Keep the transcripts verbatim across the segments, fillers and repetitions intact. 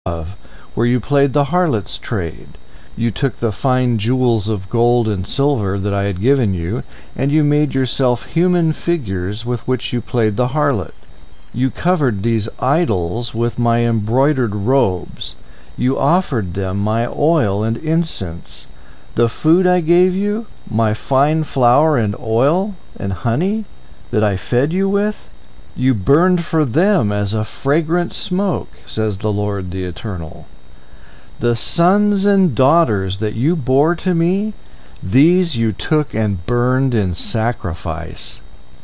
where you played the harlot's trade. You took the fine jewels of gold and silver that I had given you, and you made yourself human figures with which you played the harlot. You covered these idols with my embroidered robes. You offered them my oil and incense. The food I gave you, my fine flour and oil and honey that I fed you with, you burned for them as a fragrant smoke, says the Lord the Eternal. The sons and daughters that you bore to me, these you took and burned in sacrifice.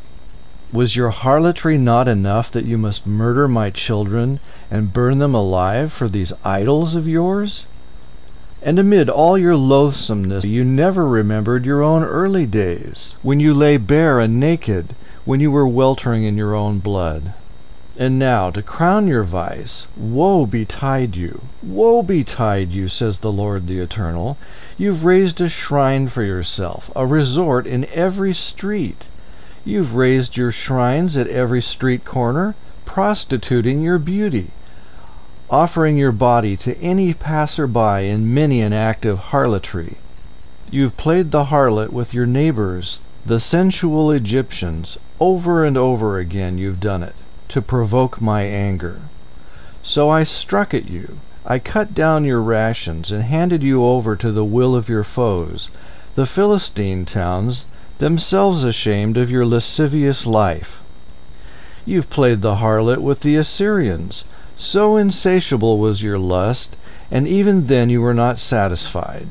Was your harlotry not enough that you must murder my children and burn them alive for these idols of yours? And amid all your loathsomeness, you never remembered your own early days, when you lay bare and naked, when you were weltering in your own blood. And now, to crown your vice, woe betide you, woe betide you, says the Lord the Eternal. You've raised a shrine for yourself, a resort in every street. You've raised your shrines at every street corner, prostituting your beauty, offering your body to any passer-by in many an act of harlotry. You've played the harlot with your neighbors, the sensual Egyptians. Over and over again you've done it, to provoke my anger. So I struck at you. I cut down your rations and handed you over to the will of your foes, the Philistine towns, themselves ashamed of your lascivious life. You've played the harlot with the Assyrians. So insatiable was your lust, and even then you were not satisfied.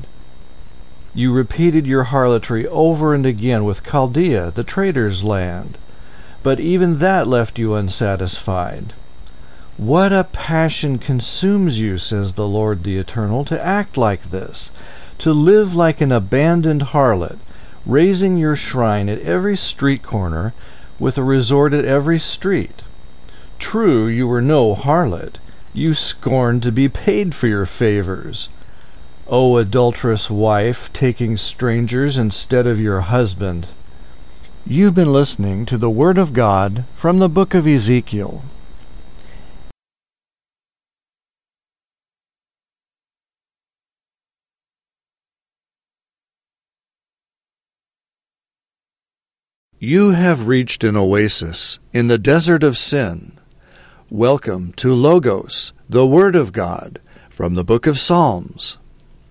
You repeated your harlotry over and again with Chaldea, the trader's land, but even that left you unsatisfied. What a passion consumes you, says the Lord the Eternal, to act like this, to live like an abandoned harlot, raising your shrine at every street corner, with a resort at every street. True, you were no harlot. You scorned to be paid for your favors. O adulterous wife, taking strangers instead of your husband. You've been listening to the Word of God from the book of Ezekiel. You have reached an oasis in the desert of sin. Welcome to Logos, the Word of God, from the book of Psalms.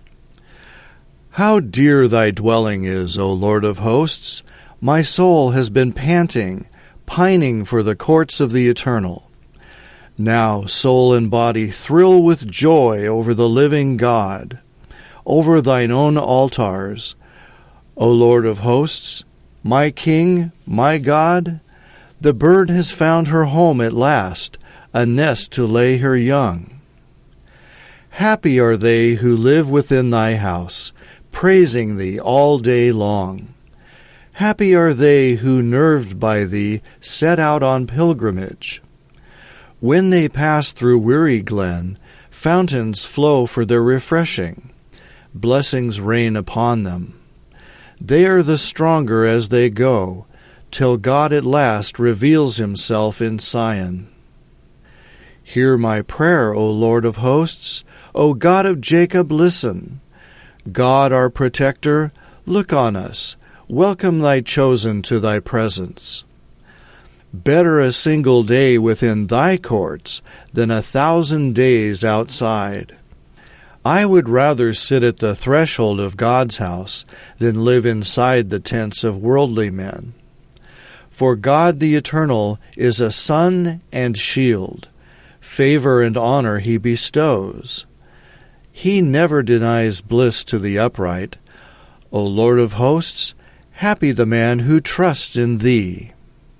How dear thy dwelling is, O Lord of hosts! My soul has been panting, pining for the courts of the Eternal. Now soul and body thrill with joy over the living God, over thine own altars, O Lord of hosts, my King, my God. The bird has found her home at last, a nest to lay her young. Happy are they who live within thy house, praising thee all day long. Happy are they who, nerved by thee, set out on pilgrimage. When they pass through Weary Glen, fountains flow for their refreshing. Blessings rain upon them. They are the stronger as they go, till God at last reveals himself in Sion. Hear my prayer, O Lord of hosts. O God of Jacob, listen. God, our protector, look on us. Welcome thy chosen to thy presence. Better a single day within thy courts than a thousand days outside. I would rather sit at the threshold of God's house than live inside the tents of worldly men. For God the Eternal is a sun and shield. Favor and honor he bestows. He never denies bliss to the upright. O Lord of hosts, happy the man who trusts in thee.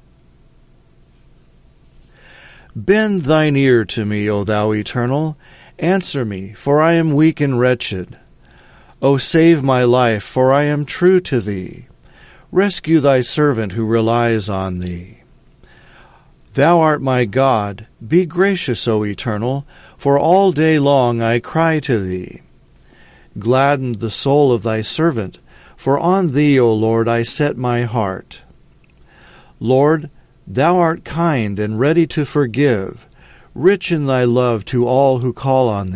Bend thine ear to me, O thou Eternal. Answer me, for I am weak and wretched. O save my life, for I am true to thee. Rescue thy servant who relies on thee. Thou art my God. Be gracious, O Eternal, for all day long I cry to thee. Gladden the soul of thy servant, for on thee, O Lord, I set my heart. Lord, thou art kind and ready to forgive, rich in thy love to all who call on thee.